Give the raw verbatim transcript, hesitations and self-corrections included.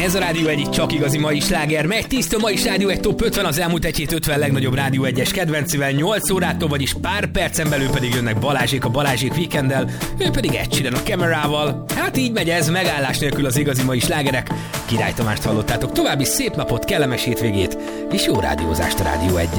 Ez a Rádió egy csak igazi mai sláger. Megy tiszta mai Rádió egy top ötven, az elmúlt egy hét ötven legnagyobb Rádió egyes kedvencivel nyolc órától, vagyis pár percen belül pedig jönnek Balázsék a Balázsék Weekenddel, ő pedig Ed Sheeran a Camerával. Hát így megy ez, megállás nélkül az igazi mai slágerek. Király Tamást hallottátok, további szép napot, kellemes hétvégét, és jó rádiózást a Rádió egy.